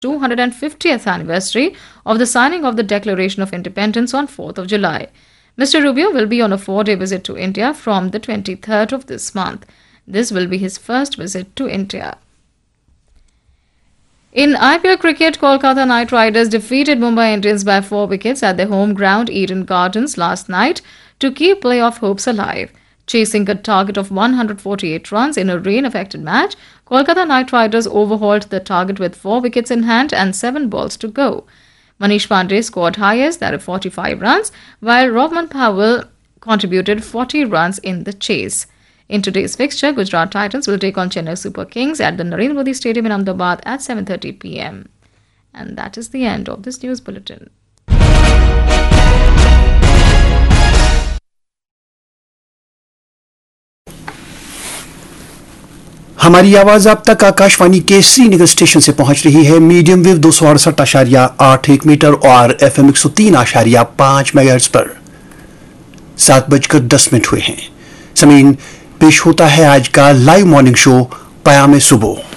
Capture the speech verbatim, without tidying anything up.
two hundred fiftieth anniversary of the signing of the Declaration of Independence on fourth of July. Mister Rubio will be on a four-day visit to India from the twenty-third of this month. This will be his first visit to India. In I P L cricket, Kolkata Knight Riders defeated Mumbai Indians by four wickets at their home ground Eden Gardens last night to keep playoff hopes alive. Chasing a target of one hundred forty-eight runs in a rain-affected match, Kolkata Knight Riders overhauled the target with four wickets in hand and seven balls to go. Manish Pandey scored highest at forty-five runs, while Rovman Powell contributed forty runs in the chase. In today's fixture, Gujarat Titans will take on Chennai Super Kings at the Narendra Modi Stadium in Ahmedabad at seven thirty p m And that is the end of this news bulletin. हमारी आवाज आप तक आकाशवाणी के Srinagar station से पहुंच रही है। Medium wave दो सौ अड़सठ आशारिया आठ एक मीटर और एफ एम एक सौ तीन आशारिया पांच मेगाहर्ट्ज पर सात बजकर दस मिनट हुए हैं। समीन पेश होता है आज का लाइव मॉर्निंग शो पयामे सुबह।